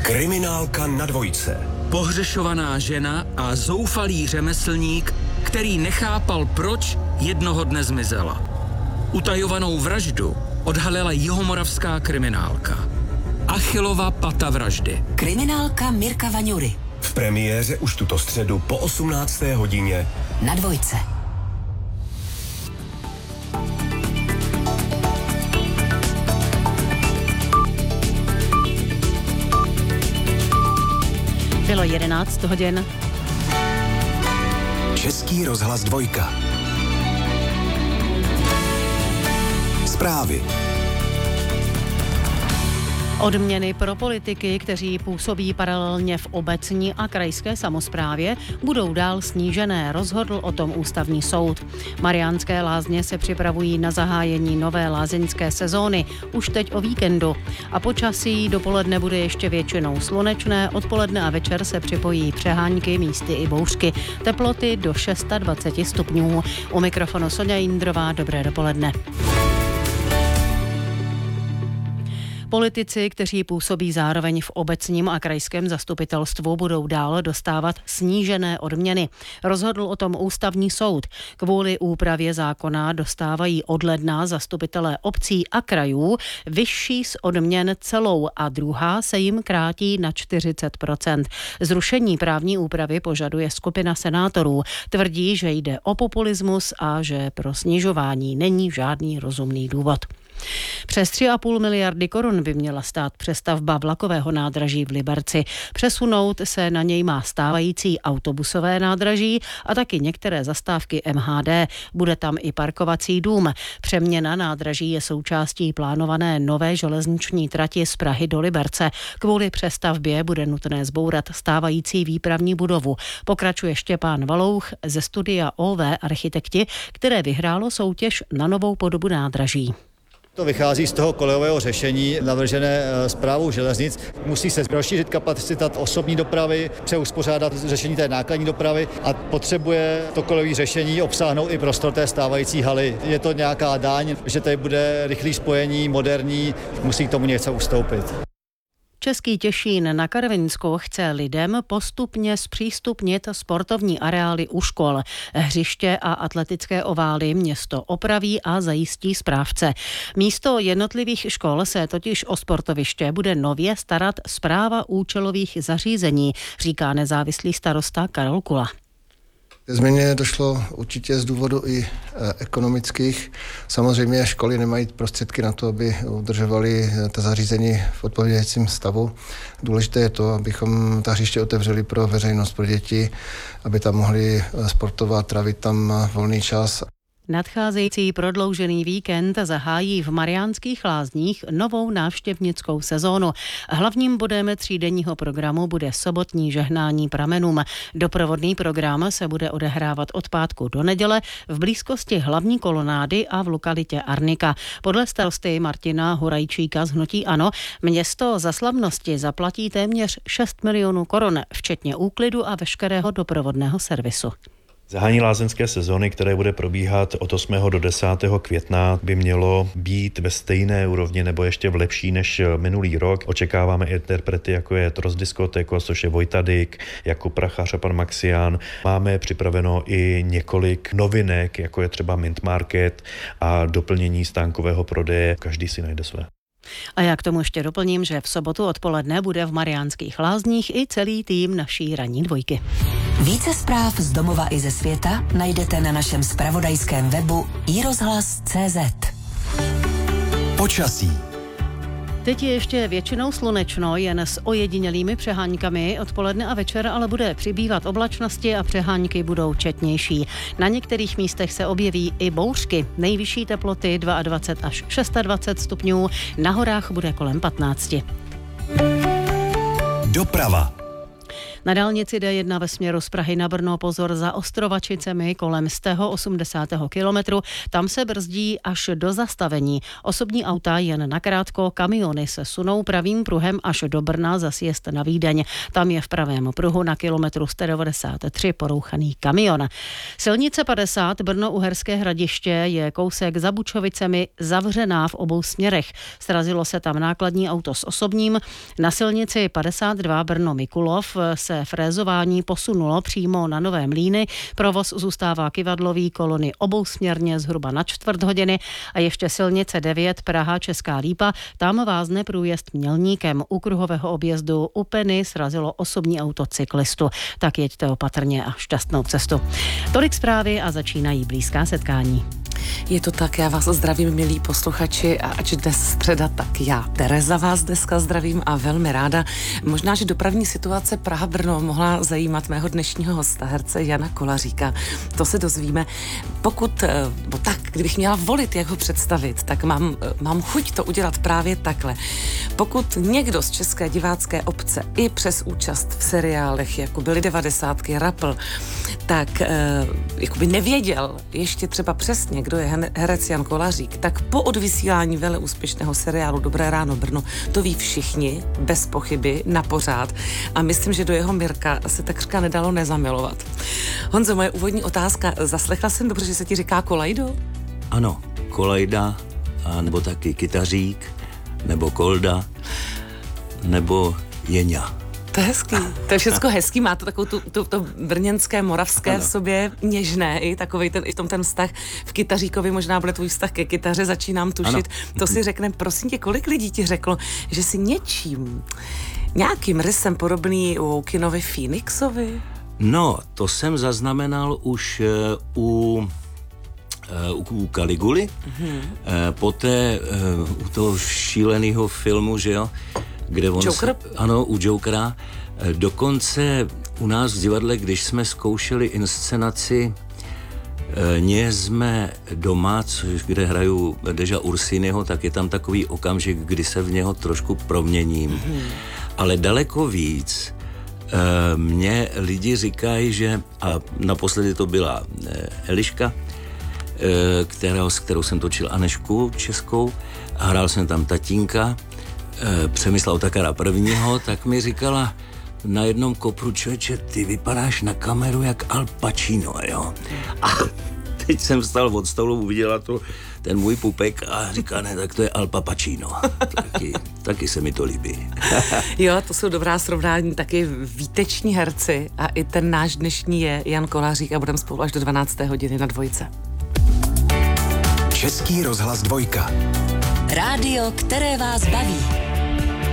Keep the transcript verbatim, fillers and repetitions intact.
Kriminálka na dvojce. Pohřešovaná žena a zoufalý řemeslník, který nechápal, proč jednoho dne zmizela. Utajovanou vraždu odhalila jihomoravská kriminálka. Achillova pata vraždy. Kriminálka Mirka Vaňury. V premiéře už tuto středu po osmnácté hodině na dvojce. Bylo jedenáct hodin. Český rozhlas dvojka. Zprávy. Odměny pro politiky, kteří působí paralelně v obecní a krajské samosprávě, budou dál snížené, rozhodl o tom ústavní soud. Mariánské Lázně se připravují na zahájení nové lázeňské sezóny, už teď o víkendu. A počasí dopoledne bude ještě většinou slunečné, odpoledne a večer se připojí přehánky, místy i bouřky. Teploty do dvacet šest stupňů. U mikrofonu Sonja Jindrová, dobré dopoledne. Politici, kteří působí zároveň v obecním a krajském zastupitelstvu, budou dál dostávat snížené odměny. Rozhodl o tom ústavní soud. Kvůli úpravě zákona dostávají od ledna zastupitelé obcí a krajů vyšší z odměn celou a druhá se jim krátí na čtyřicet procent. Zrušení právní úpravy požaduje skupina senátorů. Tvrdí, že jde o populismus a že pro snižování není žádný rozumný důvod. Přes tři a půl miliardy korun by měla stát přestavba vlakového nádraží v Liberci. Přesunout se na něj má stávající autobusové nádraží a taky některé zastávky M H D. Bude tam i parkovací dům. Přeměna nádraží je součástí plánované nové železniční trati z Prahy do Liberce. Kvůli přestavbě bude nutné zbourat stávající výpravní budovu. Pokračuje Štěpán Valouch ze studia O V Architekti, které vyhrálo soutěž na novou podobu nádraží. To vychází z toho kolejového řešení navržené správou železnic. Musí se rozšířit kapacita osobní dopravy, přeuspořádat řešení té nákladní dopravy a potřebuje to kolejové řešení obsáhnout i prostor té stávající haly. Je to nějaká daň, že tady bude rychlé spojení, moderní, musí k tomu něco ustoupit. Český Těšín na Karvinsku chce lidem postupně zpřístupnit sportovní areály u škol. Hřiště a atletické ovály město opraví a zajistí správce. Místo jednotlivých škol se totiž o sportoviště bude nově starat správa účelových zařízení, říká nezávislý starosta Karol Kula. Změně došlo určitě z důvodu i ekonomických. Samozřejmě školy nemají prostředky na to, aby udržovaly ta zařízení v odpovídajícím stavu. Důležité je to, abychom ta hřiště otevřeli pro veřejnost, pro děti, aby tam mohli sportovat, trávit tam volný čas. Nadcházející prodloužený víkend zahájí v Mariánských Lázních novou návštěvnickou sezónu. Hlavním bodem třídenního programu bude sobotní žehnání pramenům. Doprovodný program se bude odehrávat od pátku do neděle v blízkosti hlavní kolonády a v lokalitě Arnika. Podle starosty Martina Hurajčíka z hnutí ANO město za slavnosti zaplatí téměř šest milionů korun, včetně úklidu a veškerého doprovodného servisu. Zahájení lázeňské sezóny, které bude probíhat od osmého do desátého května, by mělo být ve stejné úrovni nebo ještě v lepší než minulý rok. Očekáváme interprety, jako je Trost Diskotéko, což je Vojta Dyk, Jakub Prachař a pan Maxián. Máme připraveno i několik novinek, jako je třeba Mint Market a doplnění stánkového prodeje. Každý si najde své. A já k tomu ještě doplním, že v sobotu odpoledne bude v Mariánských Lázních i celý tým naší ranní dvojky. Více zpráv z domova i ze světa najdete na našem zpravodajském webu i rozhlas tečka cé zet. Počasí. Teď je ještě většinou slunečno, jen s ojedinělými přeháňkami. Odpoledne a večer ale bude přibývat oblačnosti a přeháňky budou četnější. Na některých místech se objeví i bouřky. Nejvyšší teploty dvacet dva až dvacet šest stupňů, na horách bude kolem patnáct. Doprava. Na dálnici D jedna ve směru z Prahy na Brno pozor za Ostrovačicemi kolem sto osmdesátého kilometru. Tam se brzdí až do zastavení. Osobní auta jen nakrátko, kamiony se sunou pravým pruhem až do Brna za sjezd na Vídeň. Tam je v pravém pruhu na kilometru sto devadesát tři porouchaný kamion. Silnice padesát Brno-Uherské Hradiště je kousek za Bučovicemi zavřená v obou směrech. Srazilo se tam nákladní auto s osobním. Na silnici padesát dva Brno-Mikulov se frézování posunulo přímo na Nové Mlýny. Provoz zůstává kyvadlový, kolony obousměrně zhruba na čtvrt hodiny a ještě silnice devět Praha Česká Lípa. Tam vázne průjezd Mělníkem. U kruhového objezdu u Peny srazilo osobní auto cyklistu. Tak jeďte opatrně a šťastnou cestu. Tolik zprávy a začínají blízká setkání. Je to tak, já vás zdravím, milí posluchači, a ač dnes středa, tak já Tereza vás dneska zdravím a velmi ráda. Možná, že dopravní situace Praha-Brno mohla zajímat mého dnešního hosta, herce Jana Kolaříka. To se dozvíme. Pokud, bo tak, kdybych měla volit, jak ho představit, tak mám, mám chuť to udělat právě takhle. Pokud někdo z české divácké obce i přes účast v seriálech, jako byly devadesátky, Rapl, tak eh, jakoby nevěděl ještě třeba přesně, kdo je herec Jan Kolařík, tak po odvysílání vele úspěšného seriálu Dobré ráno Brno to ví všichni, bez pochyby, na pořád. A myslím, že do jeho Mirka se takřka nedalo nezamilovat. Honzo, moje úvodní otázka. Zaslechla jsem dobře, že se ti říká Kolajdo? Ano, Kolajda, a nebo taky Kytařík, nebo Kolda, nebo Jeňa. To je hezký. To je všecko hezký. Má to takovou tu, tu, to brněnské, moravské ano. v sobě, něžné i takovej ten, i v tom ten vztah. V Kytaříkovi možná bude tvůj vztah ke kytaře, začínám tušit. Ano. To si řekne, prosím tě, kolik lidí ti řeklo, že si něčím, nějakým rysem podobný u Kinovi Phoenixovi? No, to jsem zaznamenal už uh, u U, u Kaliguly, mm-hmm. e, poté e, u toho šíleného filmu, že jo, kde on Joker? Se, ano, u Jokera. E, dokonce u nás v divadle, když jsme zkoušeli inscenaci e, Nie jsme doma, což, kde hraju Deža Ursiniho, tak je tam takový okamžik, kdy se v něho trošku proměním. Mm-hmm. Ale daleko víc e, mě lidi říkají, že, a naposledy to byla e, Eliška, Kterou, s kterou jsem točil Anešku českou a hrál jsem tam tatínka, Přemysla Otakara prvního, tak mi říkala na jednom kopru, člověče, ty vypadáš na kameru jak Al Pacino, jo. A teď jsem vstal od stolu, uviděla to, ten můj pupek a říká, ne, tak to je Al Pacino. Taky, taky se mi to líbí. Jo, to jsou dobrá srovnání, taky výteční herci a i ten náš dnešní je Jan Kolařík a budeme spolu až do dvanácté hodiny na Dvojce. Český rozhlas Dvojka. Rádio, které vás baví.